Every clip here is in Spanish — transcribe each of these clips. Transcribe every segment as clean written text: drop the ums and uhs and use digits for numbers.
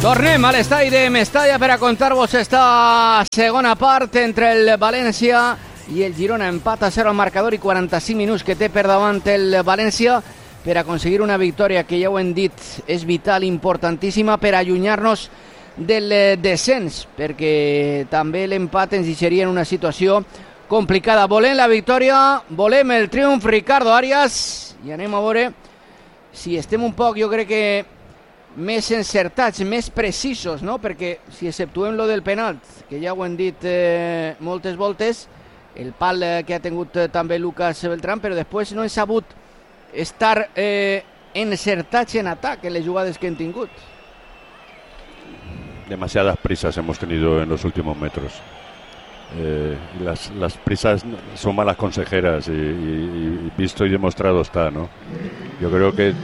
Tornem a l'estadi de Mestalla per a contar-vos esta segona part entre el València i el Girona. Empat a 0 al marcador i 45 minuts que té per davant el València per aconseguir una victòria que ja ho hem dit és vital, importantíssima per allunyar-nos del descens, perquè també l'empat ens deixaria en una situació complicada. Volem la victòria, volem el triomf, Ricardo Arias, i anem a veure si estem un poc, jo crec que més encertats, més precisos, no? Perquè si exceptuem lo del penalt, que ja ho hem dit moltes voltes, el pal que ha tingut també Lucas Beltrán, però després no hem sabut estar encertats en atac en les jugades que hem tingut. Demasiadas prisas hemos tenido en los últimos metros. Las prisas son malas consejeras y visto y demostrado está, ¿no? Yo creo que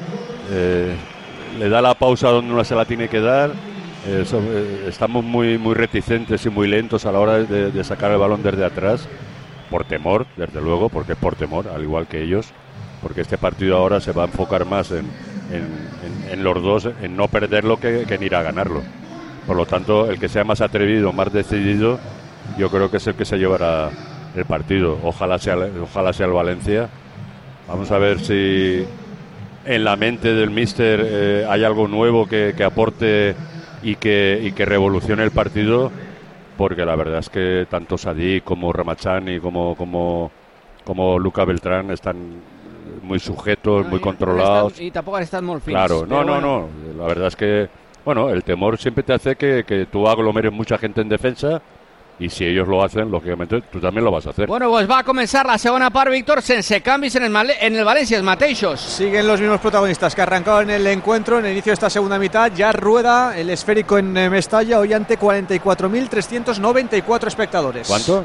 le da la pausa donde uno se la tiene que dar. Estamos muy reticentes y muy lentos a la hora de sacar el balón desde atrás, por temor, desde luego, porque es por temor, al igual que ellos, porque este partido ahora se va a enfocar más en los dos, en no perderlo que en ir a ganarlo. Por lo tanto, el que sea más atrevido, más decidido, yo creo que es el que se llevará el partido. Ojalá sea el Valencia. Vamos a ver si en la mente del míster hay algo nuevo que aporte y que revolucione el partido, porque la verdad es que tanto Sadik como Ramachani como Lucas Beltrán están muy sujetos, muy controlados. Y tampoco están muy finos. Claro, no. La verdad es que, bueno, el temor siempre te hace que tú aglomeres mucha gente en defensa. Y si ellos lo hacen, lógicamente, tú también lo vas a hacer. Bueno, pues va a comenzar la segunda part, Víctor, sense canvis en el Valencia, els mateixos. Siguen los mismos protagonistas que arrancaron el encuentro en el inicio de esta segunda mitad. Ya rueda el esférico en Mestalla, hoy ante 44.394 espectadores. ¿Cuántos?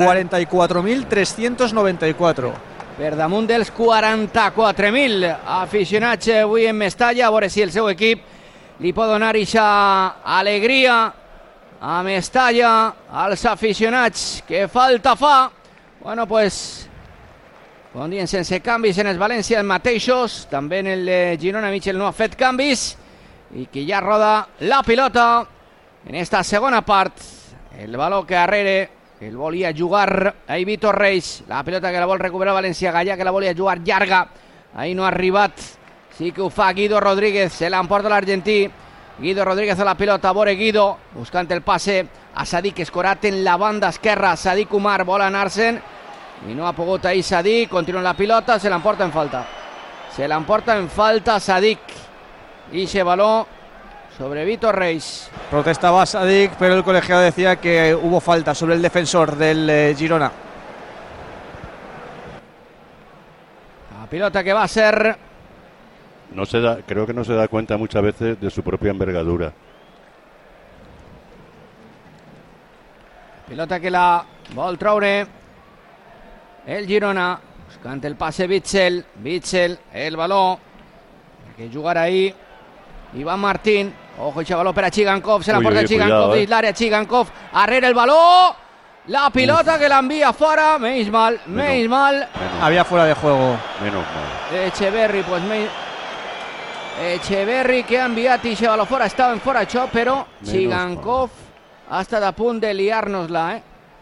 44.394. Per damunt dels 44.000 aficionats avui en Mestalla, a veure si el seu equip li pot donar ixa alegria a Mestalla, als aficionats, que falta fa. Bueno, pues bon dia, sense canvis en els València els mateixos, també en el Girona. Michel no ha fet canvis i que ja roda la pilota en esta segona part. El baló que darrere el volia jugar ahí Víctor Reis, la pilota que la vol recuperar València, Gallà que la volia jugar llarga, ahí no ha arribat, sí que ho fa Guido Rodríguez, se l'emporta l'argentí. Guido Rodríguez a la pilota, Bore Guido buscant el passe a Sadik Escorat en la banda esquerra. Sadik Umar vol anar-se'n i no ha pogut ahir Sadik, continua la pilota, se l'emporta en falta. Se l'emporta en falta Sadik. Y ese balón sobre Víctor Reis. Protestaba Sadik, pero el colegiado decía que hubo falta sobre el defensor del Girona. La pilota que va a ser... Creo que no se da cuenta muchas veces de su propia envergadura. Pilota que la vol treure el Girona, buscant el passe Witsel, el baló que jugarà ahí Iván Martín. Ojo, ese baló per a Chigankov, se l'emporta Chigankov dins l'àrea, Chigankov arrere el baló, la pilota que l'envia fora, menys mal. Había fuera de juego. Menos mal. Echeverri, pues Echeverri que ha enviat i se baló fora, estava en fora això, però Chigankov ha estat a punt de liar-nos-la,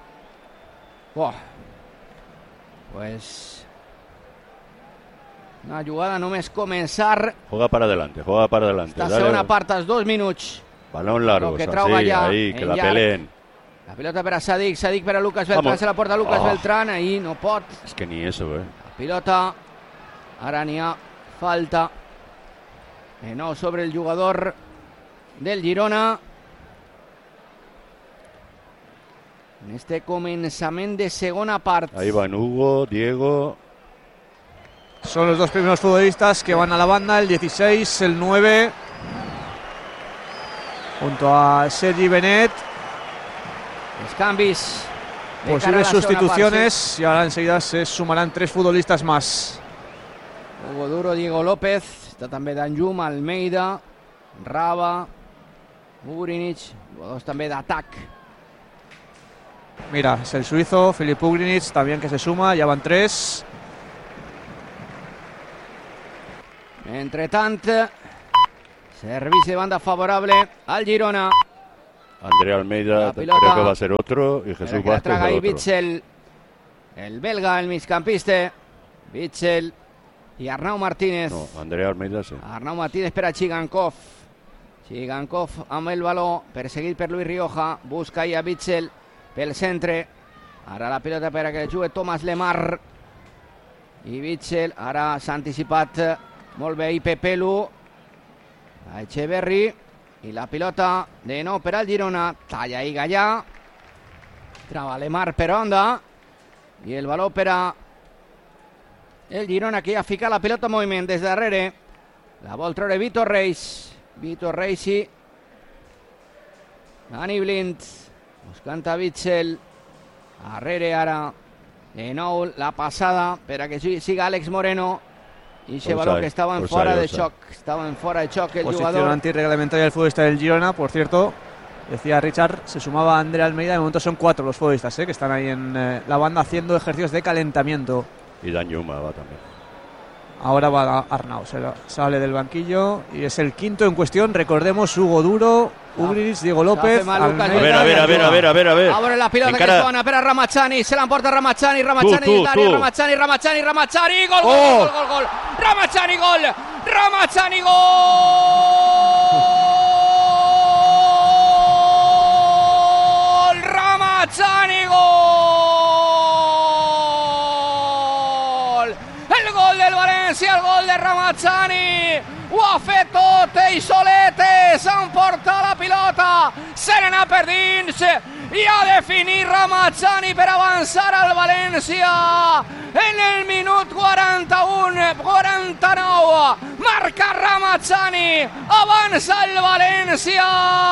Pues una jugada només començar. Juega para adelante. Esta segona part, als 2 minuts. Balón largo, que así, ahí, que la peleen. La pilota per a Sadik per a Lucas Beltrán, se la porta Lucas Beltrán, ahí no pot. Es que ni eso, La pilota, ara n'hi ha falta. No sobre el jugador del Girona. En este començament de segona part. Ahí van Hugo, Diego. Son los dos primeros futbolistas que van a la banda, el 16, el 9, junto a Sergi Benet. Los canvis. Posibles sustituciones y ahora enseguida se sumarán 3 futbolistas más. Hugo Duro, Diego López. Està també Danjum, Almeida, Raba, Ugrinic, jugadors també d'atac. Mira, es el suizo, Filip Ugrinic, también que se suma, ya van 3. Entretant, Servicio de banda favorable al Girona. Andrea Almeida creo que va a ser otro y Jesús Vázquez traga ahí otro. Bitzel, el belga, el migcampista. Bitzel y Arnau Martínez. No, Andrea Almeida sí. Arnau Martínez per a Chigankov. Chigankov amb el baló, perseguit per Luis Rioja. Busca ahí a Bitzel pel centre. Ara la pilota per a que jugui Thomas Lemar. I Bitzel ara s'ha anticipat molt bé i Pepelu. A Echeverri. I la pilota de nou per al Girona. Talla i Gallà. Trava Lemar per onda. I el baló per a el Girona, que ja fica la pilota en moviment des darrere. La vol treure Vitor Reis. Vitor Reis i Dani Blind buscant a Bitzel. Darrere ara de nou la passada per a que siga Àlex Moreno. Y ese balón que estaba en fuera de shock. Estaba en fuera de shock el Posición jugador. antirreglamentaria del futbolista del Girona, por cierto. Decía Richard, se sumaba Andrea Almeida. De momento son 4 los futbolistas que están ahí en la banda haciendo ejercicios de calentamiento. Y Dan Yuma va también. Ahora va Arnau, sale del banquillo y es el quinto en cuestión. Recordemos, Hugo Duro, Ugric, Diego López. A ver. Ahora la pilota que suena para Ramachani. Se la emporta Ramachani. Ramachani. Gol, gol. Ramachani, gol. Ramachani, gol. Ramachani, gol. El gol del Valencia, el gol de Ramachani. Ho ha fet tot ell solete, s'ha emportat la pilota, se n'ha per dins i ha definit Ramachani per avançar al València en el minut 49 marca Ramachani, avanza el València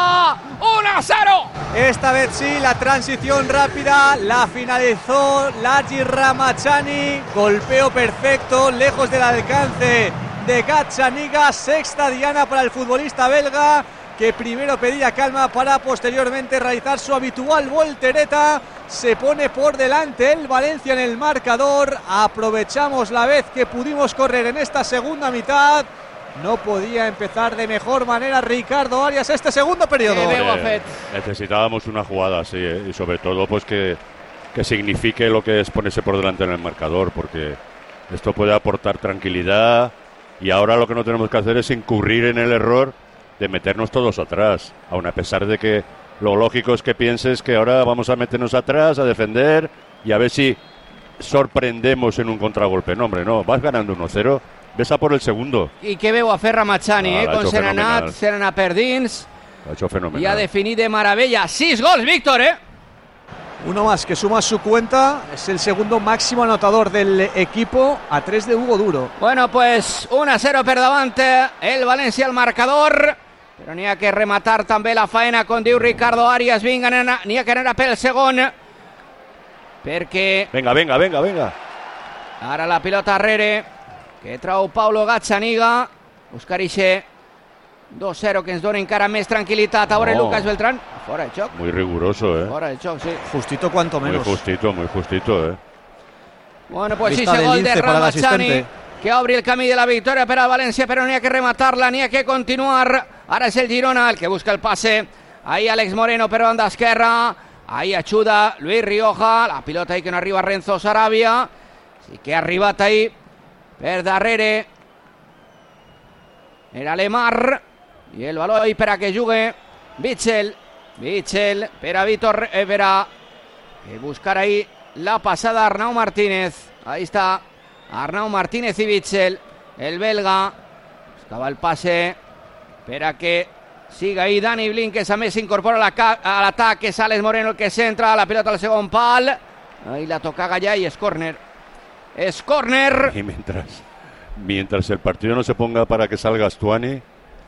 1-0. Esta vez sí, la transición rápida la finalizó Lagi Ramachani, golpeo perfecto, lejos del alcance de Gazzaniga. Sexta diana para el futbolista belga, que primero pedía calma para posteriormente realizar su habitual voltereta. Se pone por delante el Valencia en el marcador. Aprovechamos la vez que pudimos correr en esta segunda mitad. No podía empezar de mejor manera Ricardo Arias este segundo periodo. Necesitábamos una jugada así, y sobre todo pues que signifique lo que es ponerse por delante en el marcador, porque esto puede aportar tranquilidad. Y ahora lo que no tenemos que hacer es incurrir en el error de meternos todos atrás, aun a pesar de que lo lógico es que pienses que ahora vamos a meternos atrás, a defender y a ver si sorprendemos en un contragolpe. No, hombre, no, vas ganando 1-0, ves a por el segundo. I què veu a fer Ramachani, con Serenat per dins. Lo ha hecho fenomenal. I ha definit de meravella. 6 gols, Víctor, Uno más que suma su cuenta, es el segundo máximo anotador del equipo, a 3 de Hugo Duro. Bueno, pues 1-0 per davante el València al marcador, però n'hi ha que rematar també la faena, com diu Ricardo Arias. Vinga, n'hi ha que anar pel segon, perquè... Venga. Ara la pilota darrere, que trau Paulo Gazzaniga, buscar ixe 2-0 que ens dona encara més tranquil·litat. A veure Lucas Beltrán, fora de xoc. Muy riguroso, Fora de xoc, sí. Justito cuanto menos. Muy justito, Bueno, pues sí, ese gol de Ramachani, que obri el camí de la victòria per al València, però n'hi ha que rematar-la, n'hi ha que continuar. Ara és el Girona el que busca el passe. Ahí Àlex Moreno per banda esquerra. Ahí ajuda Luis Rioja. La pilota ahí que no arriba Renzo Sarabia. Sí que ha arribat ahí per darrere. Era Lemar. I el baló ahí per a que jugui Bitzel per a Vitor, per a buscar ahí la passada Arnau Martínez. Ahí está Arnau Martínez y Bitzel, el belga. Buscava el passe per a que siga ahí Dani Blind, que també s'incorpora a l'atac, que és Àlex Moreno el que centra la pilota al segon pal. Ahí la toca Gallà y es córner. Es córner. Y mientras el partido no se ponga para que salga Stuani.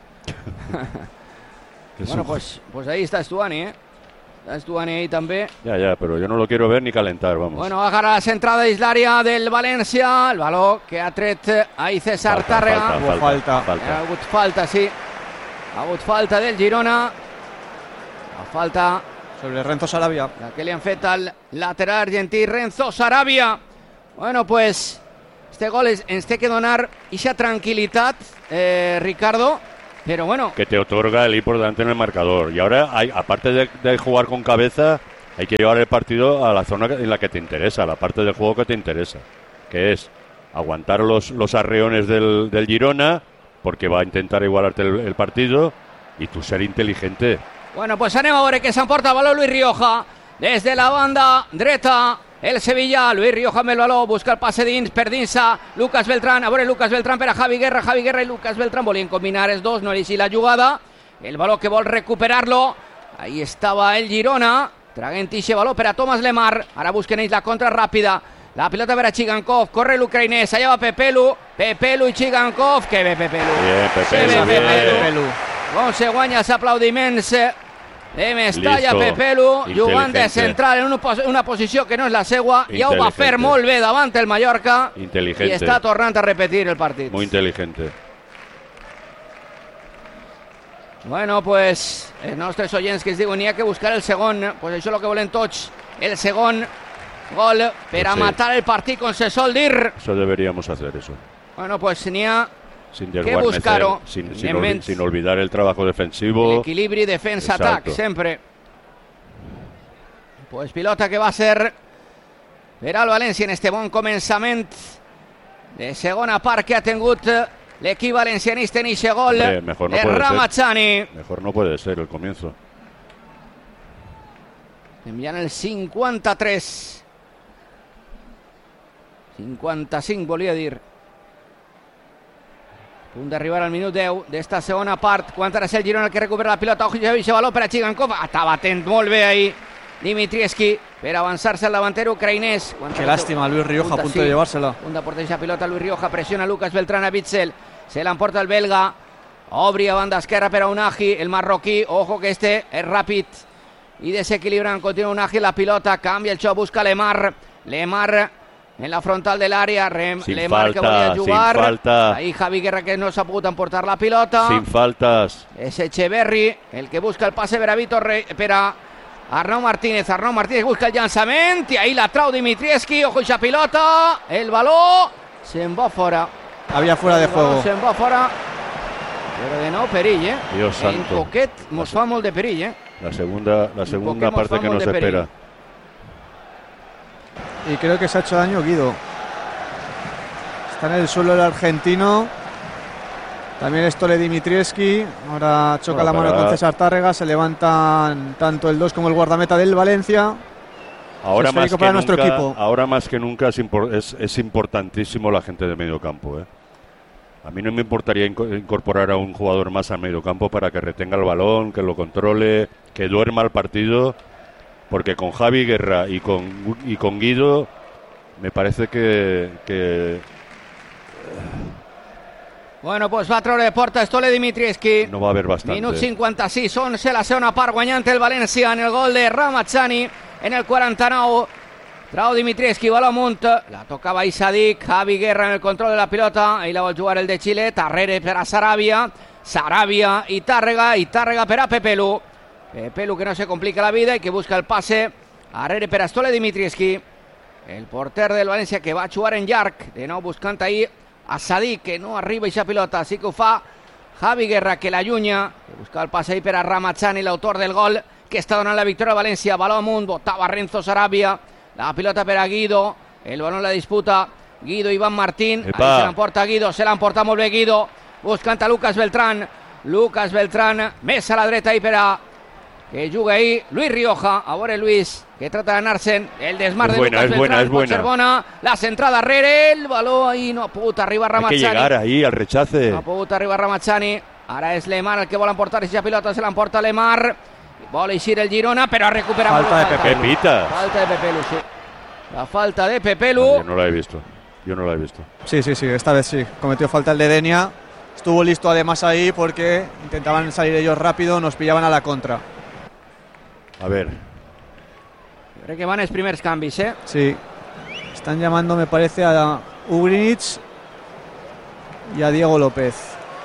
Bueno, pues ahí está Stuani, Está Stuani ahí també. Ya, pero yo no lo quiero ver ni calentar, vamos. Bueno, agarra la centrada dins l'àrea del València. El baló que ha tret ahí César Tàrrega. Falta. Ha hagut falta, sí. Ha hagut falta del Girona. La falta sobre Renzo Sarabia. La que li han fet al lateral argentí Renzo Sarabia. Bueno, pues este gol ens té que donar ixa tranquil·litat, Ricardo, Pero bueno, que te otorga el ir por delante en el marcador. Y ahora, aparte de jugar con cabeza, hay que llevar el partido a la zona en la que te interesa, la parte del juego que te interesa, que es aguantar los arreones del Girona, porque va a intentar igualarte el partido, y tú ser inteligente. Bueno, pues anem a veure que s'emporta el baló Luis Rioja desde la banda dreta. El Sevilla, Luis Rioja amb el baló, busca el passe dins, per dins Lucas Beltrán, a veure Lucas Beltrán per a Javi Guerra i Lucas Beltrán volien combinar els dos, no li la jugada, el baló que vol recuperar-lo, ahí estava el Girona, traguent ixe baló per a Thomas Lemar, ara busquen ells la contra ràpida, la pilota per a Chigankov, corre l'ucraïnès, allà va Pepelu i Chigankov, que bé Pepelu, Bien, Pepelu. Com se guanya els aplaudiments de Mestalla. Pepelu jugant de central en una posició que no és la seua, ja ho va fer molt bé davant el Mallorca i està tornant a repetir el partit. Muy inteligente. Bueno, pues els nostres oients que es diuen n'hi ha que buscar el segon, pues això és el que volen tots, el segon gol per a matar el partit, com se sol dir. Eso deberíamos hacer, eso. Bueno, pues n'hi ha sin que buscar-ho, sin olvidar el trabajo defensivo, el equilibri defensa-atac sempre. Pues pilota que va ser per al València en este bon començament de segona part que ha tingut l'equip valencianista en eixe gol de Ramazani. Mejor no puede ser el comienzo. Enviant el 53 55 volia dir. Punt d'arribar al minut 10 d'esta segona part, quan ara és el Girona el que recupera la pilota, ojo, Javi, baló per a Chigankov, estava atent molt bé ahí Dimitrievski per avançar-se al davanter ucraïnès. Qué lástima, Luis Rioja a punto de llevársela. Punt de portar la pilota, Luis Rioja pressiona Lucas Beltrán a Witsel, se l'emporta el belga, obri a banda esquerra per a Unagi, el marroquí, ojo que este és ràpid i desequilibrant, continua Unagi la pilota, canvia el xoc, busca Lemar en la frontal del área, Lemar que volia jugar, ahí Javi Guerra que no s'ha pogut emportar la pilota, sin faltas, és Echeverri el que busca el passe per a Víctor per a Arnau Martínez busca el llançament i ahí la trau Dimitrievski, ojo esa pilota, el baló se'n va fora, había fuera de juego, se'n va fora, però de nou perill, Dios santo, en poquet mos fa molt de perill, la segunda parte que nos espera. Y creo que se ha hecho daño Guido. Está en el suelo el argentino. También Stole Dimitrievski. Ahora choca la mano con César Tárrega. Se levantan tanto el 2 como el guardameta del Valencia. Ahora más que nunca es importantísimo la gente de medio campo. A mí no me importaría incorporar a un jugador más al medio campo para que retenga el balón, que lo controle, que duerma el partido. Porque con Javi Guerra y con Guido me parece que Bueno, pues va a treure de porta Stole Dimitrievski. No va a haver bastante. Minut 56, 11 la segona part, guanyant el València en el gol de Ramazani en el 49. Trau Dimitrievski, baló amunt, la tocava Isadik, Javi Guerra en el control de la pilota, ahí la vol jugar el de Xile, Tarrere per a Sarabia i Tàrrega per a Pepelu. Pepelu que no se complica la vida y que busca el pase Arrere per a Stole Dimitrievski, el porter del València que va a jugar en llarg, de nou buscant ahí a Sadik, que no arriba aquesta pilota, així que ho fa Javi Guerra, que l'allunya, que busca el pase ahí per a Ramazani, l'autor del gol que està donant la victòria a València. Baló amunt, botava Renzo Sarabia, la pilota per a Guido, el balón la disputa Guido Iván Martín, ahí se l'emporta Guido, se l'emporta molt bé Guido, buscant a Lucas Beltrán, més a la dreta ahí per a que juga ahí Luis Rioja, a veure Luis, que trata de anar-se'n, el desmar de Lucas Beltrán, pot ser bona, la centrada darrere, el baló ahí no ha pogut arribar Ramazani. Hay que llegar ahí al rechace. No ha pogut arribar Ramazani, ara és Lemar el que vol emportar aquesta pilota, se l'emporta Lemar, vol eixir el Girona, però ha recuperat falta de Pepelu. Falta de Pepelu, sí. La falta de Pepelu. Yo no la he visto. Sí, esta vez sí, cometió falta el de Denia, estuvo listo además ahí porque intentaban salir ellos rápido, nos pillaban a la contra. A ver. Crec que van els primers canvis, Sí. Están llamando, me parece, a Ugrinic y a Diego López.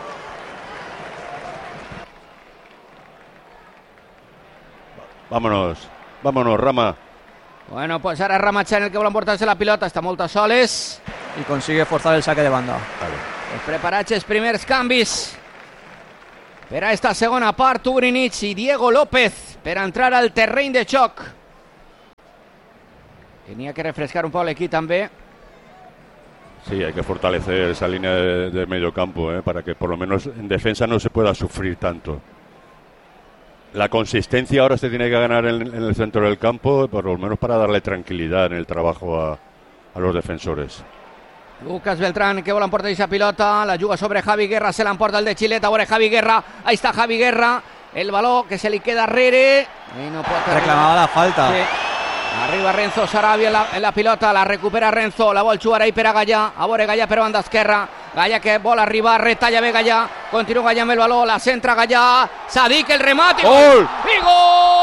Vámonos, Rama. Bueno, pues ara Ramazani el que vol emportar-se la pilota, està molt a soles. Y consigue forzar el saque de banda. Vale. Els preparats els primers canvis per a esta segona part. Ugrinic i Diego López per a entrar al terreny de xoc. Tenía que refrescar un poco el equipo también. Sí, hay que fortalecer esa línea de medio campo, para que por lo menos en defensa no se pueda sufrir tanto. La consistencia ahora se tiene que ganar en el centro del campo, por lo menos para darle tranquilidad en el trabajo a los defensores. Lucas Beltrán que vola en porta esa pilota, la juga sobre Javi Guerra, se la emporta el de Chileta, ahora Javi Guerra, ahí está Javi Guerra, el balón que se le queda a Rere y no puede reclamaba la falta. Sí. Arriba Renzo Sarabia en la pilota, la recupera Renzo, la vol jugar ahí per a Gallà, a veure Gallà per banda esquerra, Gallà que vol arribar, retalla bé Gallà, continua Gallà amb el baló, la centra Gallà, Sadik el remate, ¡gol! ¡Y gol!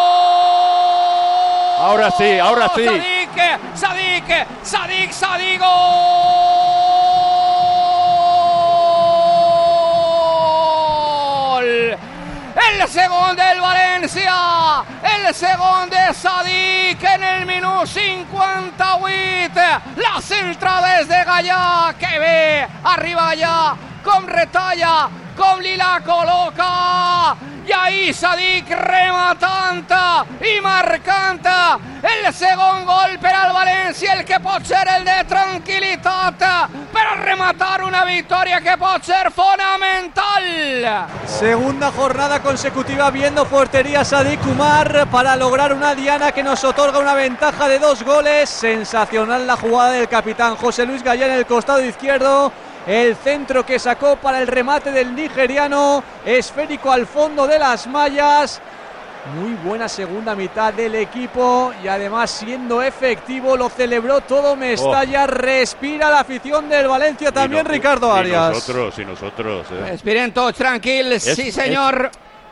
Ahora sí, ahora sí. Sadik, gol! El segon del València, el segon de Sadik en el minut 58, la centra des de Gallà, que bé, arriba Gallà, com retalla, com li la col·loca, i ahí Sadik rematant i marcant el segon gol per al València, el que pot ser el de tranquil·litat per a rematar una victòria que pot ser fonamental. Segunda jornada consecutiva viendo portería Sadik Umar para lograr una diana que nos otorga una ventaja de 2 goles. Sensacional la jugada del capitán José Luis Gallà en el costado izquierdo. El centro que sacó para el remate del nigeriano, esférico al fondo de las mallas. Muy buena segunda mitad del equipo y además siendo efectivo, lo celebró todo Mestalla. Respira la afición del Valencia también, Ricardo Arias. Y nosotros. Respiren todos tranquilos, sí señor.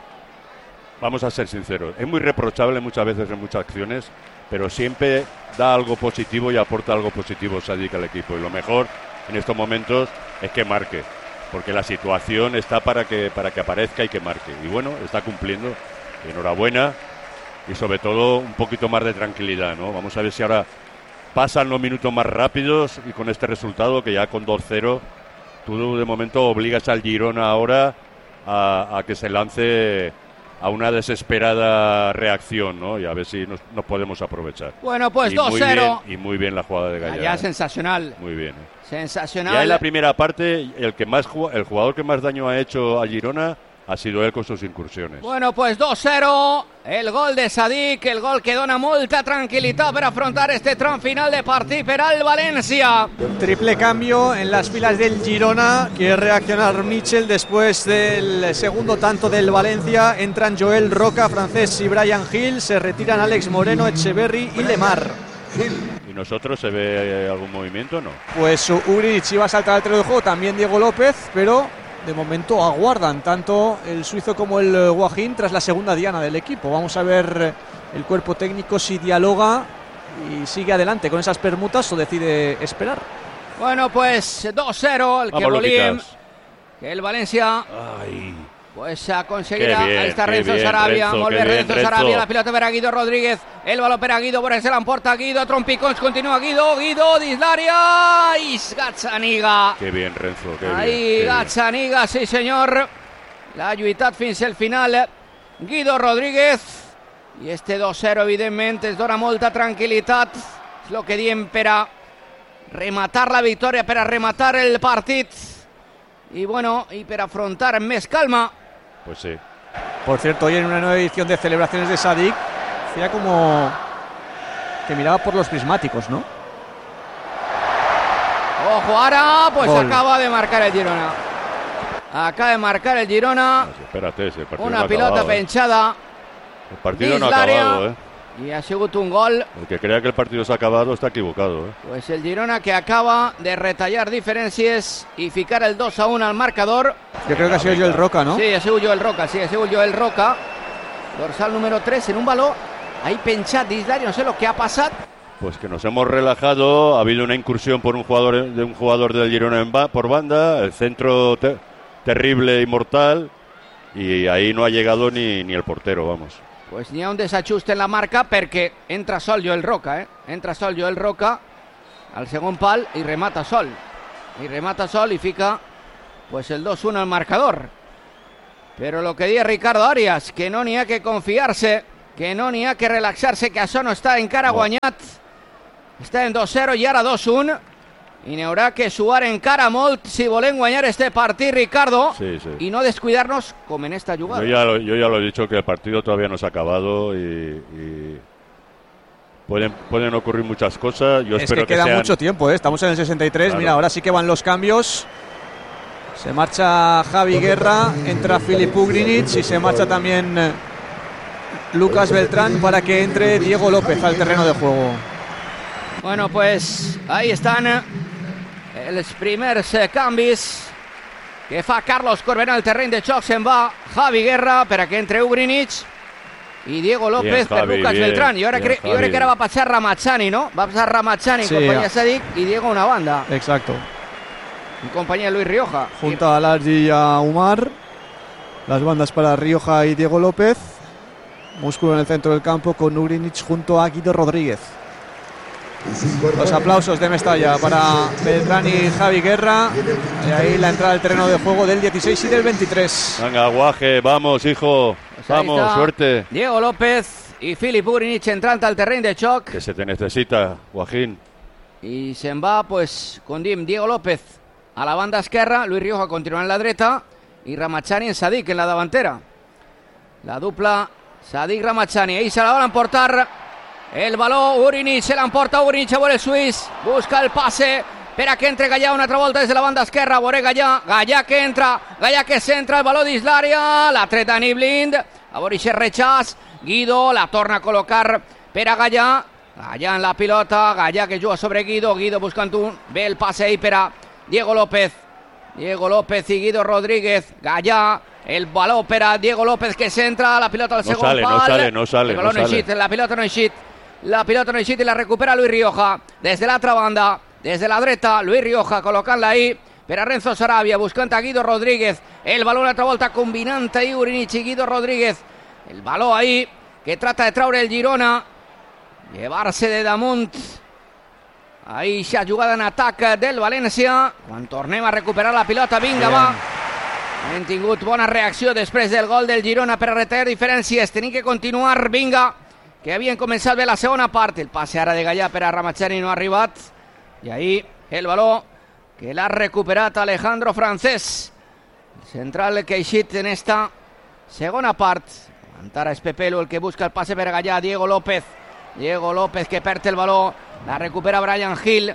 Vamos a ser sinceros, es muy reprochable muchas veces en muchas acciones, pero siempre da algo positivo y aporta algo positivo Sadik al equipo. Y lo mejor en estos momentos es que marque, porque la situación está para que aparezca y que marque. Y bueno, está cumpliendo. Enhorabuena y sobre todo un poquito más de tranquilidad, ¿no? Vamos a ver si ahora pasan los minutos más rápidos y con este resultado, que ya con 2-0 tú de momento obligas al Girona ahora a que se lance a una desesperada reacción, ¿no? Y a ver si nos podemos aprovechar. Bueno, pues 2-0. Y muy bien la jugada de Gallà. Ya sensacional. Muy bien. Sensacional. Ya en la primera parte, el jugador que más daño ha hecho al Girona ha sido él con sus incursiones. Bueno, pues 2-0, el gol de Sadik, el gol que dona molta tranquil·litat per afrontar este tram final de partit per al València. Triple cambio en las filas del Girona, quiere reaccionar Mitchell después del segundo tanto del Valencia. Entran Joel Roca, Francés y Brian Hill, se retiran Alex Moreno, Echeverry y Lemar. ¿Y nosotros se ve algún movimiento o no? Pues Ugrinic iba a saltar al terreno de juego, también Diego López, pero de momento aguardan tanto el suizo como el guajín tras la segunda diana del equipo. Vamos a ver el cuerpo técnico si dialoga y sigue adelante con esas permutas o decide esperar. Bueno, pues 2-0, el que volíem, que el València pues aconseguirà. Ahí está Renzo Sarabia, molt bé Renzo Sarabia, la pilota per a Guido Rodríguez, el baló per a Guido, por se l'emporta Guido, trompicons, continua Guido dins l'àrea, i Gazzaniga. Qué bien Renzo, qué ahí bien. Gazzaniga, sí senyor, l'ha lluitat fins al final Guido Rodríguez, i este 2-0 evidentment es dona molta tranquil·litat, és el que diem per a rematar la victòria, per a rematar el partit y bueno, y per afrontar més calma. Pues sí. Por cierto, hoy en una nueva edición de celebraciones de Sadik, hacía como que miraba por los prismáticos, ¿no? Ojo, ahora pues gol. Acaba de marcar el Girona. Acaba de marcar el Girona. No, espérate, el partido una no ha pilota acabado, penchada. El partido no ha acabado, Y ha sigut un gol. El que crea que el partido se ha acabado está equivocado, Pues el Girona que acaba de retallar diferències y ficar el 2-1 al marcador. Yo creo que ha sido Joel Roca, ¿no? Sí, ha sigut Joel Roca, Joel Roca. Dorsal número 3 en un balón. Ahí penchat dins l'àrea, no sé lo que ha pasado. Pues que nos hemos relajado, ha habido una incursión por un jugador del Girona por banda, el centro terrible y mortal, y ahí no ha llegado ni el portero, vamos. Pues n'hi ha un desajuste en la marca perquè entra sol Joel Roca, entra sol Joel Roca al segon pal i remata sol. I fica pues el 2-1 al marcador. Pero lo que dice Ricardo Arias, que no n'hi ha que confiar-se, que no n'hi ha que relaxar-se, que això no està encara guanyat. Està en 2-0 i ara 2-1. Y n'hi haurà que suar encara molt si volem guanyar este partit, Ricardo. Sí. Y no descuidarnos como en esta jugada. Yo ya lo he dicho, que el partido todavía no se ha acabado y pueden ocurrir muchas cosas. Yo espero que queda mucho tiempo, ¿eh? Estamos en el 63. Claro. Mira, ahora sí que van los cambios. Se marcha Javi Guerra, entra Filip Ugrinic y se marcha también Lucas Beltrán para que entre Diego López al terreno de juego. Bueno, pues ahí están els primers canvis que fa Carlos Corberà al terreny de xoc. Se'n va Javi Guerra per a que entre Ugrinic i Diego López per Lucas Beltrán. Jo crec que ara va passar Ramazani, ¿no? Va passar Ramazani, sí, compañía Sadik, y Diego a una banda. Exacto. En compañía de Luis Rioja. Junto a Largi y a Umar. Las bandas para Rioja y Diego López. Músculo en el centro del campo con Ugrinic junto a Guido Rodríguez. Los aplausos de Mestalla para Beltrán y Javi Guerra. Y ahí la entrada al terreno de juego del 16 y del 23. Venga, Guaje, vamos, hijo. Pues vamos, suerte. Diego López y Filip Ugrinic entrant al terreny de xoc. Que se te necesita, Guajín. Y se'n va, pues, com diem, Diego López a la banda esquerra, Luis Rioja continua en la dreta y Ramazani en Sadik en la davantera. La dupla Sadik-Ramazani. Ahí se la van a emportar. El baló, Ugrinic, se l'emporta Ugrinic a veure el suís, busca el passe per a que entre Gallà una altra volta des de la banda esquerra, veure Gallà que entra, Gallà que centra, el baló dins l'àrea, la treta Niblind, a veure aquest rechaç, Guido la torna a col·locar per a Gallà en la pilota, Gallà que juga sobre Guido buscant ve el passe ahí per a Diego López i Guido Rodríguez, Gallà, el baló per a Diego López que centra, la pilota al segon pal, no sale, el baló no eixit, la pilota no eixit. La pilota no eixit i la recupera Luis Rioja des de l'altra banda, des de la dreta, Luis Rioja col·locant-la ahí per a Renzo Sarabia, buscant a Guido Rodríguez, el baló una altra volta combinant ahí Ugrinic i Guido Rodríguez, el baló ahí que trata de traure el Girona, llevar-se de damunt ahí aquesta jugada en atac del València. Quan tornem a recuperar la pilota, vinga, va. Hem tingut bona reacció després del gol del Girona per a retallar diferències, tenim que continuar, vinga, que havien començat bé la segona part. El passe ara de Gallà per a Ramazani no ha arribat, i ahí el baló que l'ha recuperat Alejandro Francés, el central que ha eixit en esta segona part. Ara és Pepelu el que busca el passe per a Gallà, Diego López que perd el baló, la recupera Brian Hill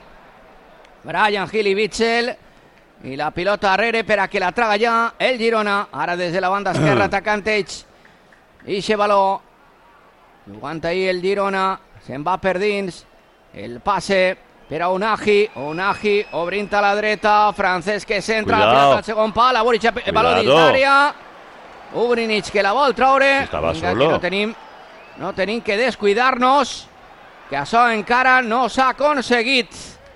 i Bitzel, i la pilota darrere per a que la traga ja el Girona, ara des de la banda esquerra atacant ells, i aquest baló jugant ahí el Girona, se'n va per dins, el passe per a Unagi obrint a la dreta, Francesc que centra, la pilota al segon pal, el baló dins l'àrea, Ugrinic que la vol traure, que no tenim que descuidar-nos, que això encara no s'ha aconseguit,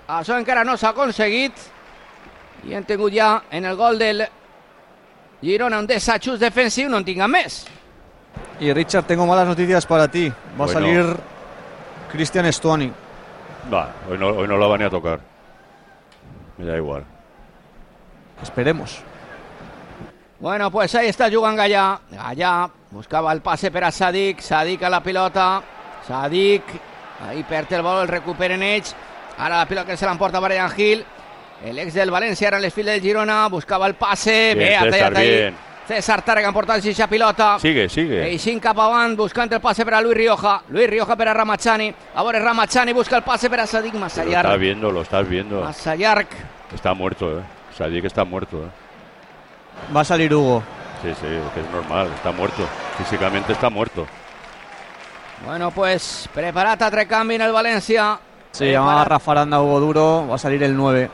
i hem tingut ja en el gol del Girona un desajust defensiu, no en tinguem més. Y Richard, tengo malas noticias para ti. Va a salir Cristian Stuani. Hoy no la van a tocar. Me da igual. Esperemos. Bueno, pues ahí está jugant Gallà buscava el passe per a Sadik a la pilota, ahí perd el baló, el recuperen ells, ara la pilota que se l'emporta Brian Hill, l'ex del València, ara en l'esfil del Girona, buscava el passe, bé, ha tallat ahí César Tàrrega emportant aquesta pilota, sigue eixint cap avant, buscant el passe per a Luis Rioja per a Ramazani, a veure Ramazani busca el passe per a Sadik, massa llarg, lo estás viendo, massa llarg, está muerto, Sadik está muerto, Va a salir Hugo. Sí, que es normal, está muerto. Físicamente está muerto. Bueno, pues preparat altre canvi en el València. Sí, llama a Rafa Aranda, Hugo Duro, va a salir el 9.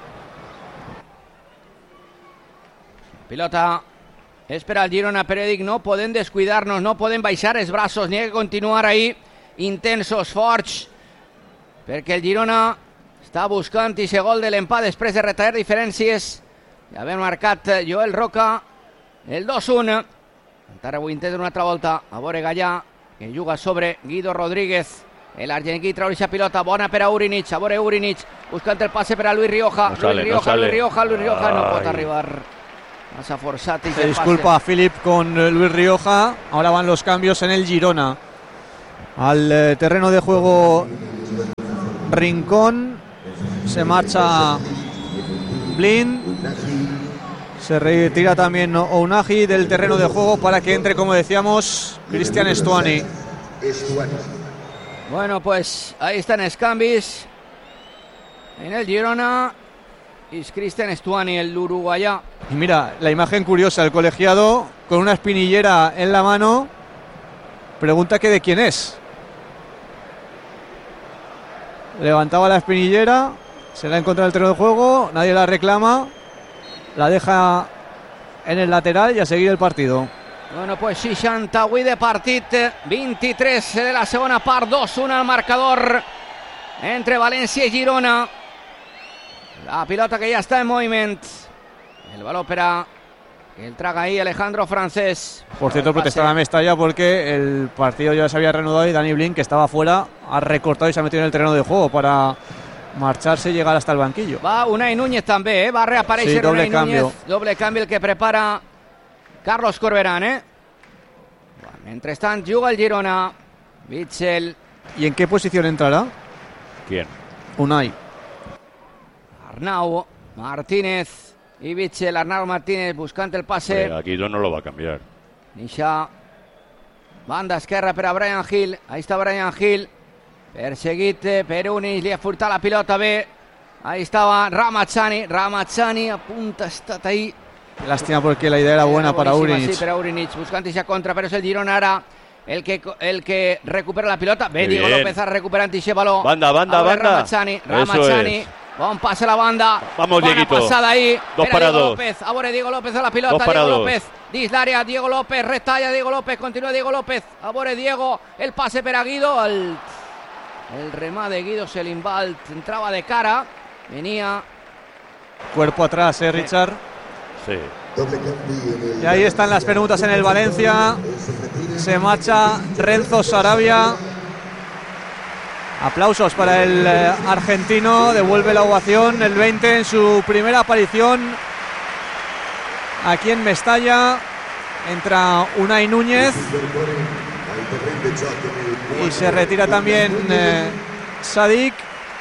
Pilota és per al Girona, però dic, no podem descuidar-nos, no podem baixar els braços, ni ha que continuar ahí intensos, forts, perquè el Girona està buscant i gol de l'empat després de retallar diferències. Ja havia marcat Joel Roca el 2-1. Encara ho intenta una altra volta, a veure Gallà, que juga sobre Guido Rodríguez, l'argentí traure aquesta pilota, bona per a Ugrinic, a veure Ugrinic buscant el passe per a Luis Rioja, Luis Rioja no pot arribar. Massa Forsati. Se disculpa Philip con Luis Rioja. Ahora van los cambios en el Girona. Al terreno de juego Rincón. Se marcha Blind. Se retira también Ounahi del terreno de juego para que entre, como decíamos, Cristian Stuani. Bueno, pues ahí están Scambis en el Girona. Y Cristian Stuani, el uruguaya. Y mira, la imagen curiosa, el colegiado con una espinillera en la mano. Pregunta que de quién es. Levantaba la espinillera, se la encontrado en el terreno de juego, nadie la reclama, la deja en el lateral y a seguir el partido. Bueno, pues 68 de partit, 23 de la segona part, 2-1 al marcador entre València i Girona. La pilota que ya está en movimiento. El balón para el traga ahí Alejandro Francés. Por cierto, protestaba Mestalla porque el partido ya se había reanudado y Dani Blind, que estaba fuera, ha recortado y se ha metido en el terreno de juego para marcharse y llegar hasta el banquillo. Va Unai Núñez també, va reaparèixer, sí, doble Unai cambio. Núñez, doble canvi el que prepara Carlos Corberán, Mentrestant juga el Girona. Witsel. ¿Y en qué posición entrará? ¿Quién? Unai. Arnau Martínez y Witsel. Arnau Martínez buscant el passe. Aquí no lo va a cambiar. Nisha. Banda esquerra per a Brian Hill. Ahí está Brian Hill. Perseguit per Unis. Li ha furtat la pilota bé. Ahí estaba Ramazzani a punto, está ahí. Lástima porque la idea era buena para Urinic. Sí, per a Urinic, buscant eixa contra, però és el Girona ara el que recupera la pilota. Bé, Diego López ha recuperant eixe baló. Banda. Ramazzani. Bon passe a la banda. Vamos, Bona Dieguito. passada ahí. 2 para 2. López. A veure, Diego López a la pilota. Diego López. Dins l'àrea, Diego López. Retalla Diego López. Continua Diego López. A veure, Diego. El passe per a Guido. El remate de Guido Selimbalt entraba de cara. Venía. Cuerpo atrás, Richard. Sí. Y ahí están las preguntas en el Valencia. Se marcha Renzo Sarabia. Aplausos para el argentino. Devuelve la ovación el 20 en su primera aparición aquí en Mestalla. Entra Unai Núñez. Y se retira también Sadik.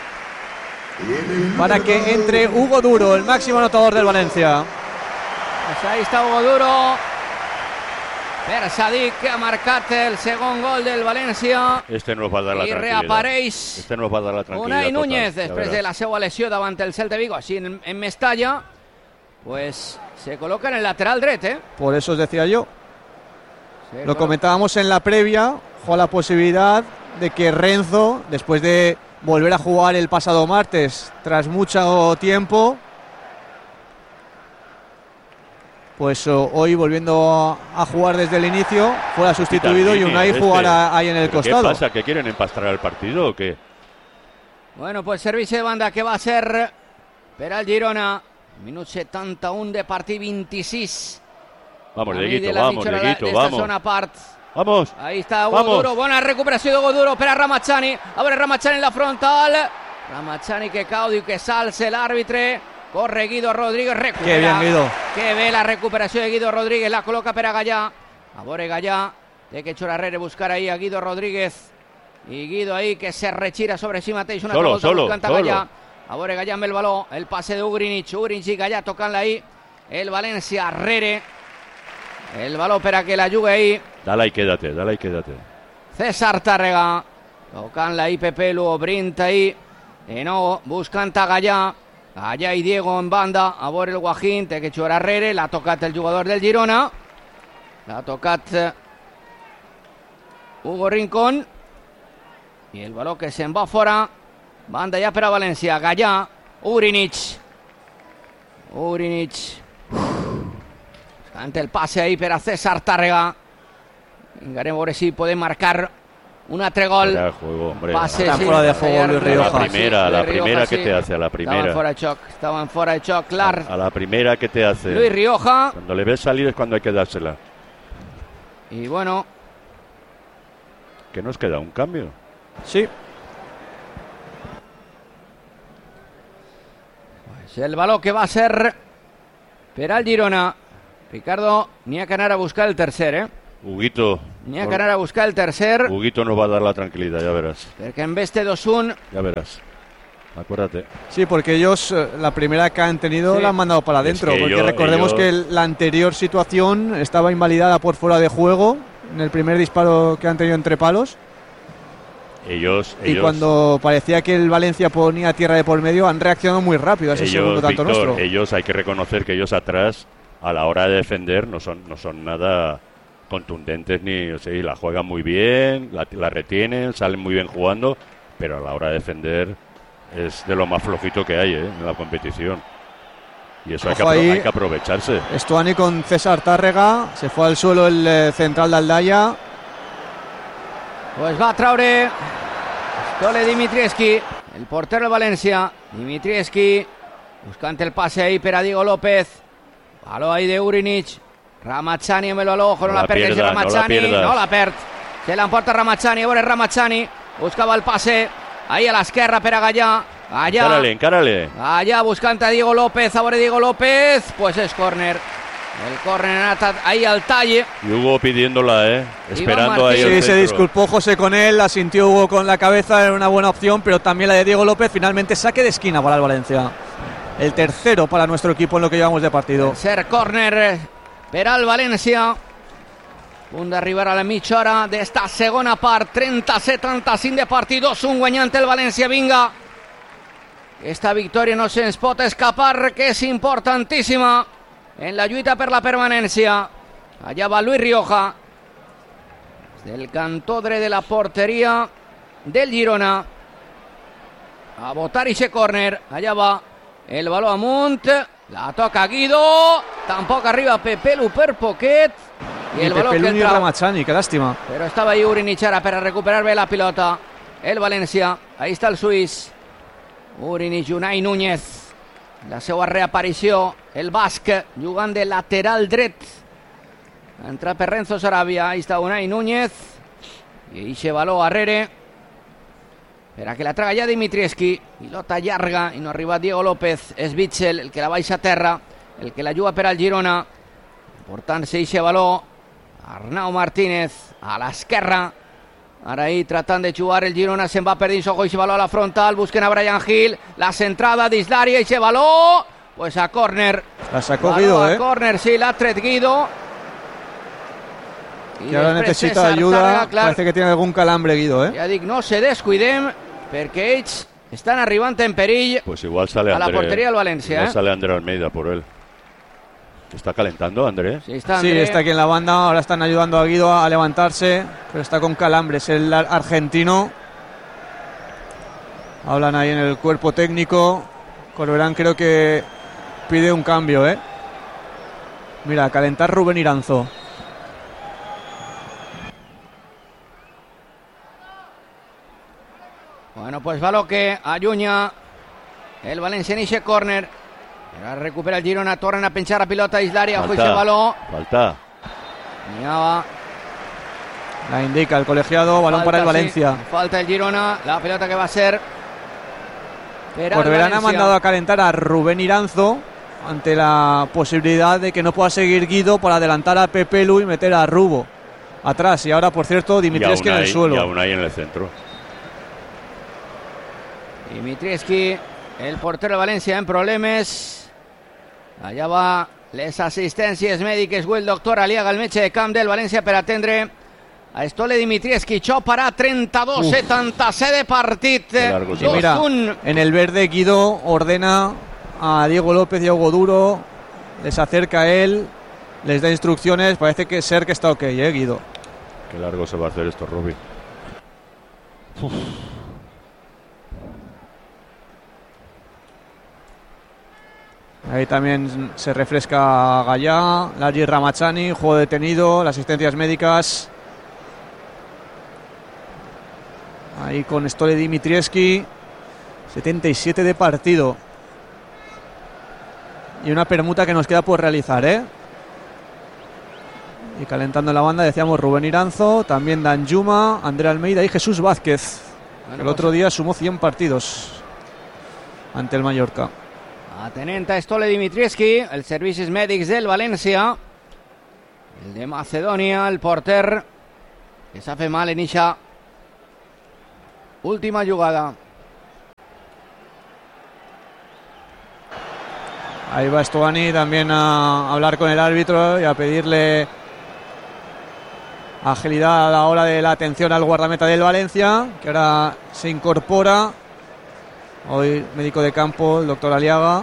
Para que entre Hugo Duro, el máximo anotador del Valencia. Pues ahí está Hugo Duro. Per Sadik, que ha marcat el segon gol del València. Este nos va a dar la tranquilidad. I reapareix Este nos va a dar la tranquilidad. Unai Núñez, total, després de la seva lesió davant el Celta Vigo, així en Mestalla, pues se coloca en el lateral dret, Por eso os decía yo. Lo comentábamos en la previa, con la posibilidad de que Renzo, después de volver a jugar el pasado martes, tras mucho tiempo, pues hoy volviendo a jugar desde el inicio, fuera sustituido y Unai jugara ahí en el costado. ¿Qué pasa? ¿Que quieren empastrar el partido o qué? Bueno, pues servicio de banda que va a ser per al Girona. Minut 71 de partit, 26. Vamos, Dieguito, vamos. Zona part. Vamos. Ahí está Hugo Duro, bona recuperació d'Hugo Duro per a Ramazzani. A veure, Ramazzani en la frontal. Ramazzani que cau, diu que s'alce l'àrbitre. Corre Guido Rodríguez, recupera. Qué bien, Guido. Que bé la recuperació de Guido Rodríguez, la col·loca per a Gallà. A veure, Gallà, té que Chorarrere buscar ahí a Guido Rodríguez. I Guido ahí que se retira sobre sí mateix. Una solo. Gallà. A veure, Gallà amb el baló, el passe d'Ugrinic. Ugrinic i Gallà tocant-la ahí. El València Rere. El baló per a que la jugui ahí. Dale y quédate. César Tàrrega. Tocant-la ahí Pepe Lugo, Brint ahí. De nou, buscant a Gallà. Gallà i Diego en banda. A veure el Guajín, té que jugar Rere. L'ha tocat el jugador del Girona. L'ha tocat Hugo Rincón. I el baló que se'n va fora. Banda ja per a València. Gallà, Ugrinic. Buscant el passe ahí per a César Tàrrega. Vingarem a veure si podem marcar un altre gol. Juego, hombre. Pase, Está fuera de juego Luis Rioja. La primera que te hace, a la primera. Estaban fuera de choc, clar. A la primera que te hace. Luis Rioja. Cuando le ves salir es cuando hay que dársela. Y bueno. ¿Que nos queda un cambio? Sí. Pues el baló que va a ser per al Girona. Ricardo, n'hi ha que anar a buscar el tercer, Huguito. N'hi ha que anar a buscar el tercer. Huguito nos va a dar la tranquilidad, ya verás. Perquè en vez de 2-1. Ya verás. Acuérdate. Sí, porque ellos la primera que han tenido la han mandado para adentro. Porque recordemos que la anterior situación estaba invalidada por fuera de juego en el primer disparo que han tenido entre palos. Y cuando parecía que el Valencia ponía tierra de por medio, han reaccionado muy rápido a ese segundo tanto nuestro. Ellos, hay que reconocer que ellos atrás, a la hora de defender, no son nada contundentes, ni la juegan muy bien, la retienen, salen muy bien jugando, pero a la hora de defender es de lo más flojito que hay en la competición. Y eso hay que aprovecharse. Estuani con César Tárrega, se fue al suelo el central de Aldaya. Pues va a traure Stole Dimitrievski, el portero de València. Dimitrievski buscant el passe ahí per a Diego López. Baló ahí de Urinic. Ramazani amb l'ojo, no la perd Ramazani, no la perd. Se l'emporta Ramazani, a veure Ramazani. Buscava el passe ahí a l'esquerra per a Gallà. Encárale. Allá buscant a Diego López, a veure Diego López. Pues es córner. El córner ahí al talle. Y Hugo pidiéndola, esperando ahí. Sí, se disculpó José con él, la sintió Hugo con la cabeza, era una buena opción, pero también la de Diego López. Finalmente saque de esquina para el Valencia. El tercero para nuestro equipo en lo que llevamos de partido. Tercer córner per al València. Punt d'arribar a la mitja hora d'esta segona part. 30-75 de partit, 2-1 guanyant el València. Vinga, esta victòria no se'ns pot escapar, que és importantíssima en la lluita per la permanència. Allà va Luis Rioja des del cantó dret de la porteria del Girona a botar ixe córner. Allà va el baló amunt, la toca Guido, tampoc arriba Pepelu per poquet i el baló que entra. Ramazani, que lástima. Però estava ahí Urinic ara per a recuperar bé la pilota el València. Ahí està el suís Urinic. Unai Núñez, la seva reaparició, el basc jugant de lateral dret. Entra per Renzo Sarabia. Ahí està Unai Núñez i eixe baló arrere per a que la traga ja Dimitrievski. Pilota llarga i no arriba Diego López. És Bitzel el que la baixa a terra, el que la juga per al Girona. Portant-se eixe baló Arnau Martínez a l'esquerra. Ara ahí tratant de jugar el Girona, se'n va per dins, ojo, eixe baló a la frontal, busquen a Brian Hill, la centrada dins l'àrea, eixe baló, pues a córner. La sacó Guido, a córner, sí, l'ha tret Guido. Y ahora necesita ayuda, Tárrega, parece que tiene algún calambre Guido, Ja dic, no se descuidem, perquè ells estan arribant en perill. Pues igual sale a la portería del Valencia. Igual sale André Almeida por él. ¿Está calentando André? Sí, está André. Sí, está aquí en la banda. Ahora están ayudando a Guido a levantarse, pero está con calambres el argentino. Hablan ahí en el cuerpo técnico. Corberán creo que pide un cambio, Mira, a calentar Rubén Iranzo. Bueno, pues baló que allunya el València en eixe córner. Ara recupera el Girona, tornen a penjar la pilota a l'àrea, ojo eixe baló. Falta. La indica el colegiado, balón para el Valencia. Sí, falta el Girona, la pelota que va a ser. Corberán ha mandado a calentar a Rubén Iranzo ante la posibilidad de que no pueda seguir Guido para adelantar a Pepelu y meter a Rubo atrás. Y ahora, por cierto, Dimitrievski en el suelo. Y aún hay en el centro. Dimitrievski, el portero de València, en problemes. Allà va les assistències mèdiques. El doctor Aliaga, el metge de camp del València, per atendre a Stole Dimitrievski. Això para 32-77 de partit. Sí, mira, en el verde Guido ordena a Diego López y a Hugo Duro, les acerca a él, les da instrucciones. Parece que está ok, Guido. Qué largo se va a hacer esto, Robbie. Ahí también se refresca Gallà, Largi Ramazani, juego detenido, las asistencias médicas. Ahí con Stole Dimitrievski, 77 de partido. Y una permuta que nos queda por realizar, Y calentando la banda, decíamos Rubén Iranzo, también Danjuma, André Almeida y Jesús Vázquez, que el otro día sumó 100 partidos ante el Mallorca. Atenent a Stole Dimitrievski, els servicis mèdics del València. el de Macedonia, el porter, que se hace mal en Isha. Última jugada. Ahí va Stuani también a hablar con el árbitro y a pedirle agilidad a la hora de la atención al guardameta del Valencia, que ahora se incorpora. Hoy médico de campo, el doctor Aliaga.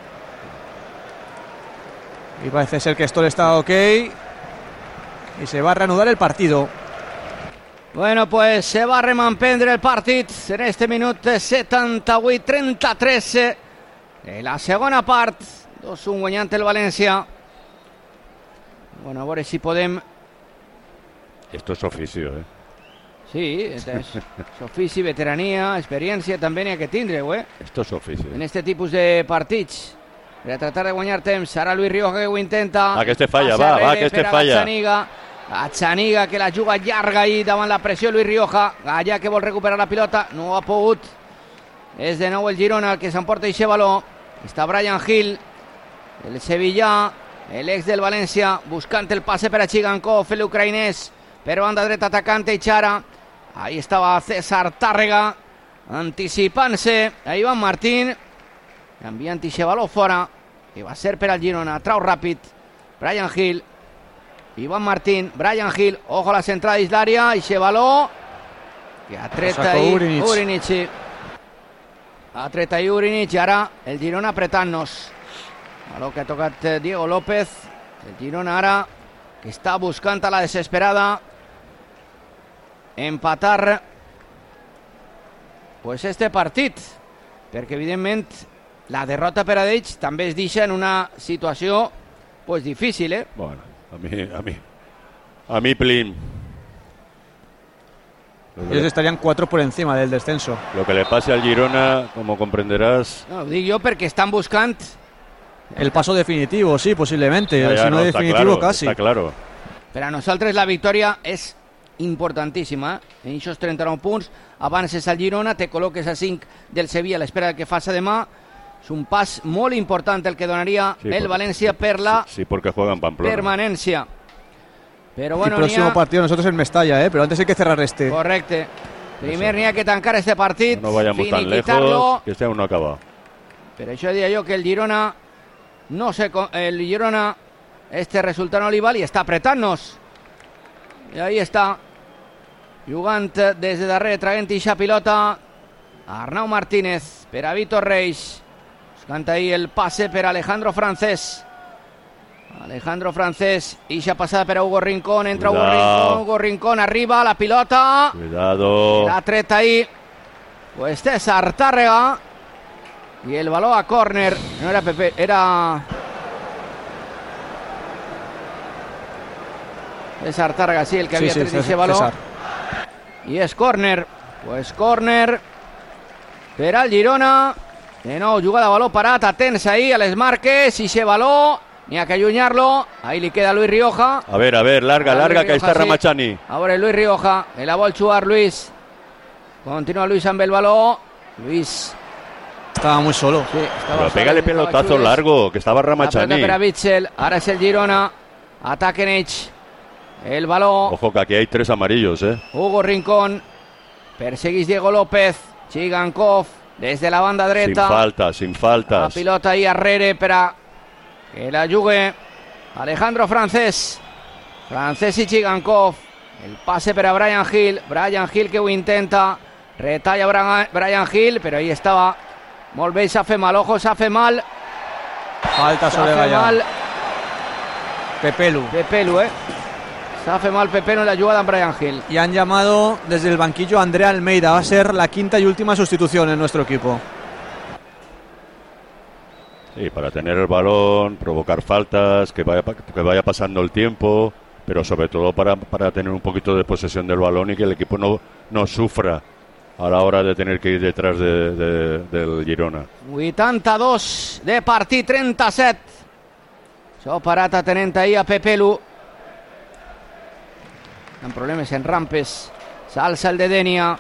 Y parece ser que esto está ok. Y se va a reanudar el partido. Bueno, pues se va a remanprendre el partit en este minut 78-33 en la segona part. 2-1 guanyant el València. Bueno, a veure si podem... Esto es oficio, ¿eh? Sí, és ofici, veterania, experiència, també n'hi ha que tindre-ho, eh? Esto es oficio. En este tipus de partits. Per a tratar de guanyar temps. Ara Luis Rioja que ho intenta. Va, que este falla, va, que este falla. Gazzaniga que la juga llarga ahí davant la pressió. Luis Rioja, allà que vol recuperar la pilota, no ha pogut. És de nou el Girona el que s'emporta aquest valor. Està Brian Hill, el sevillà, l'ex del València, buscant el passe per a Chigankov, l'ucraïnès, per banda dreta atacant Echara. Ahí estava César Tàrrega, anticipant-se a Ivan Martín, enviant aquest valor fora, que va ser per al Girona. Trau ràpid, Brian Hill, Ivan Martín, Brian Hill, ojo a la centrada dins l'àrea, i aquest valor que ha tret ahí Urinic. Ha tret ahí Urinic, i ara el Girona apretant-nos. Valor que ha tocat Diego López. El Girona ara que està buscant a la desesperada empatar pues este partit, perquè evidentment la derrota per a ells també es deixa en una situació pues difícil, eh? Bueno, a mí plin. Ellos estarían 4 por encima del descenso. Lo que le pase al Girona, como comprenderás... No, ho dic jo perquè estan buscant el paso definitivo, sí, posiblemente. Ya, si no, definitivo, claro, casi. Está claro. Per a nosaltres la victòria és importantíssima, en aquests 39 punts. Avances al Girona, te col·loques a 5 del Sevilla a l'espera que faci demà. És un pas molt important el que donaria el València per la porque juegan Pamplona. Permanencia. Pero bueno, el próximo partido nosotros en Mestalla, pero antes hay que cerrar este. Correcte. Primer n'hi ha que tancar este partit, no vayamos tan lejos, que este aún no acaba. Per això deia jo que el Girona el Girona este resultat no li val i està apretant-nos. I ahí està, jugant des de darrere, traient ixa pilota Arnau Martínez per a Víctor Reis, buscant ahí el passe per a Alejandro Francés. Ixa passada per a Hugo Rincón, entra Hugo Rincón, arriba la pilota. Cuidado. La tret ahí pues César Tàrrega. Y el balón a córner. No era Pepe, era César Tàrrega, sí, el que había tret ese balón. Y es córner. Pues córner per al Girona. De nou, jugada a baló parat, atents ahí a les marques. I ese baló, ni a que allunyar-lo. Ahí li queda Luis Rioja. A ver, larga, que ahí está Ramachani. Ahora Luis Rioja, la vol jugar Luis. Continúa Luis amb el baló. Luis estaba muy solo. Sí, pero pégale pelotazo largo, que estaba Ramachani. Per a Bitzel, ara és el Girona. Ataquen ells el baló. Ojo que aquí hay 3 amarillos, Hugo Rincón. Perseguís Diego López. Chigankov des de la banda dreta. Sin faltas. La pilota ahí arrere per a que la jugue Alejandro Francés i Chigankov. El passe per a Brian Hill que ho intenta, retalla Brian Hill, però ahí estava molt bé. S'ha fet mal, ojo, s'ha fet mal. Falta sobre Gallà. Pepelu, s'ha fet mal Pepelu en la jugada amb Brian Hill. Y han llamado desde el banquillo a Andrea Almeida. Va a ser la quinta y última sustitución en nuestro equipo. Sí, para tener el balón, provocar faltas, que vaya pasando el tiempo, pero sobre todo para tener un poquito de posesión del balón y que el equipo no sufra a la hora de tener que ir detrás del Girona. 82 de partit, 37. Això parat atenent ahir a Pepelu. Amb problemes en rampes. S'alça el de Denia.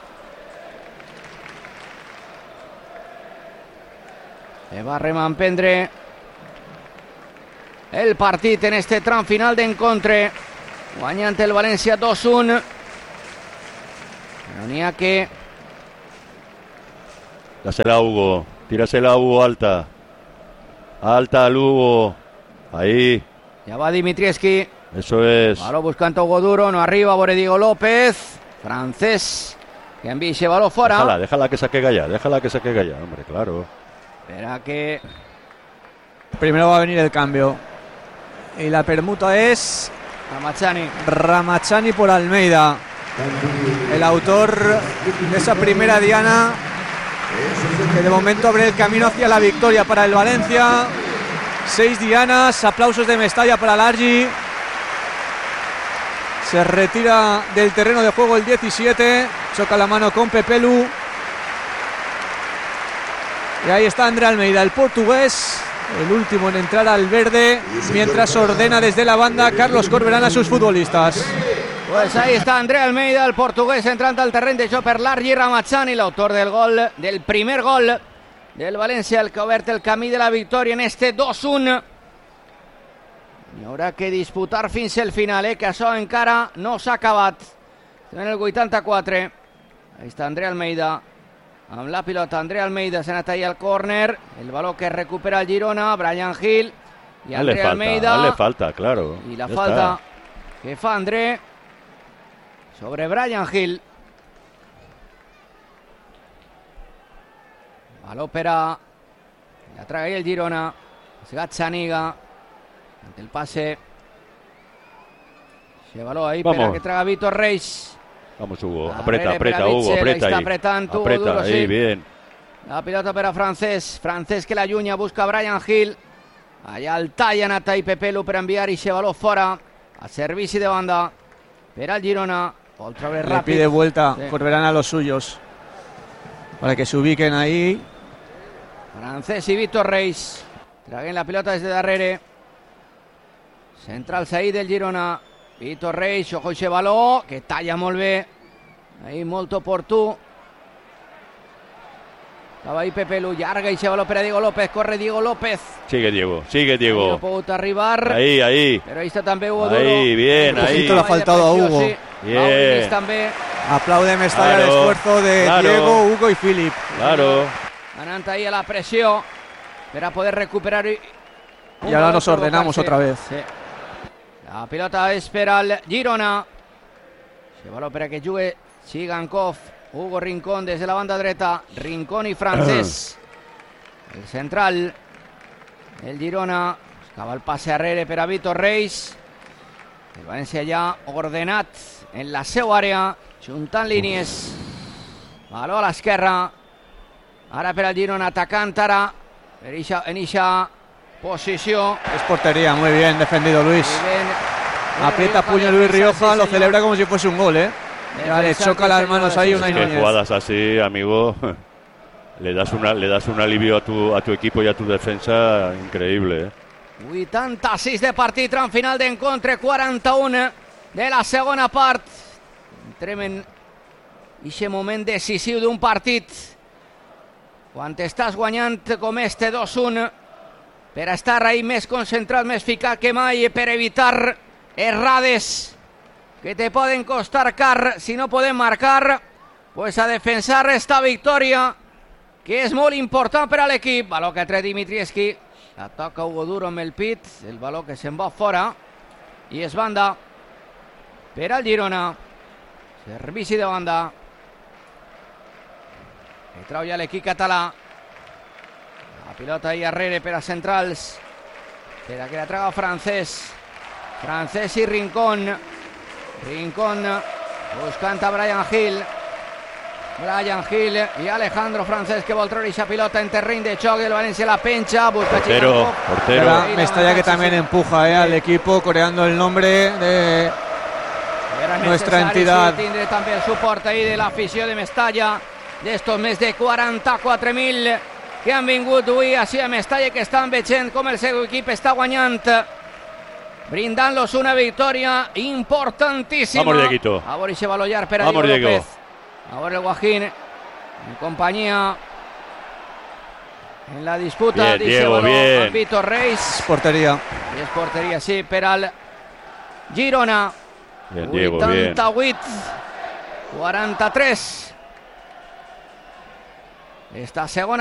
Va remanprendre el partit en este tram final d'encontre. Guanyant el València 2-1. Però n'hi ha que... Dásela a Hugo. Tírasela a Hugo alta. Alta al Hugo. Ahí. Ja va Dimitrievski. Eso es. Baló buscant Hugo Duro. No arriba. Vore Diego López. Francés. Que envía ese balón fuera. Déjala que saque Gallá. Déjala que saque Gallá. Hombre, claro. Espera que... Primero va a venir el cambio. Y la permuta es... Ramachani por Almeida. El autor de esa primera diana que de momento abre el camino hacia la victoria para el Valencia. 6 dianas, aplausos de Mestalla para Largi. Se retira del terreno de juego el 17. Choca la mano con Pepelu. Y ahí está André Almeida, el portugués, el último en entrar al verde, mientras ordena desde la banda Carlos Corberán a sus futbolistas. Pues ahí está André Almeida, el portugués, entrando al terreno de joc per Largi Ramachani, l'autor del gol, del primer gol del València, el que ha obert el camí de la victòria en este 2-1. Hi haurà que disputar fins el final, que això encara no s'ha acabat. En el 84. Ahí està André Almeida. Amb la pilota, André Almeida s'ha anat ahí al córner. El baló que recupera el Girona, Brian Hill. I André Almeida. Le falta, claro. I la falta que fa André sobre Brian Hill. Baló per a... La traga ahí el Girona. Es Gazzaniga. Ante el pase. Se baló ahí para que traga Víctor Reis. Vamos, Hugo. Aprieta, Hugo. Aprieta ahí. Está apretando. Aprieta Duro, ahí, sí. bien. La pilota per a Francés. Francés que la llunya, busca Brian Hill. Allà el talla, ha anat ahí Pepelu per enviar i se baló fora. A servici de banda per al Girona. Otra vez Le pide vuelta Corberán a los suyos para que se ubiquen ahí. Francés y Víctor Reis traguen la pilota des de darrere. Centrals ahí del Girona. Víctor Reis, ojo ese baló que talla molt bé. Ahí molt oportú. Estava ahí Pepelu, llarga ese baló per a Diego López. Corre Diego López. Sigue Diego. No ha pogut arribar. Ahí. Pero ahí está també Hugo Duro. Ahí, bien, ahí. Le ha faltado a Hugo. Sí. Bien. També. Aplaude Mestalla el esfuerzo de Diego, Hugo y Philip. Claro. Anant ahí a la presión para poder recuperar. Y ahora nos ordenamos otra vez. Sí. La pilota és per al Girona. Se baló per a que jugui Chigankov. Hugo Rincón des de la banda dreta. Rincón i Francés. El central. El Girona. Buscava el passe arrere per a Víctor Reis. El València ja ordenat en la seva àrea. Juntant línies. Baló a l'esquerra. Ara per al Girona atacant ara. En eixa posició. Es portería, muy bien defendido Luis. Aprieta puño Luis Rioja, lo celebra como si fuese un gol, Ya le choca las manos ahí una Núñez. Que jugadas así, amigo, le das un alivio a tu equipo y a tu defensa increíble, 86 de partit, tram final d'encontre, 41 de la segona part. Entrem en aquest moment decisiu d'un partit. Quan estàs guanyant com este 2-1, per a estar ahí més concentrat, més ficat que mai, per evitar errades que te poden costar car si no poden marcar, pues a defensar esta victòria que és molt important per a l'equip. Baló que ha tret Dimitrievski, la toca Hugo Duro amb el pit, el baló que se'n va fora i és banda per al Girona. Servici de banda que trau ja l'equip català. La pilota ahí arrere per a centrals, per a que la traga Francés i Rincón buscant a Brian Hill i Alejandro Francés, que vol treure aquesta pilota en terreny de xoc. El València la penja, busca portero. Mestalla que también empuja al equipo, coreando el nombre de nuestra entidad. Tindre també el suport ahí de l'afició de Mestalla, d'estos més de 44.000 que han vingut avui així a Mestalla, que estan veient com el seu equip està guanyant, brindant-los una victòria importantíssima. Vamos, Dieguito. A veure ese baló llarg per a Diego López. A veure el Guajín en companyia en la disputa. Bien, Diego, bien. Víctor Reis. Portería. És porteria, sí, per al Girona. Bien, Diego, bien. 88-43. Esta segona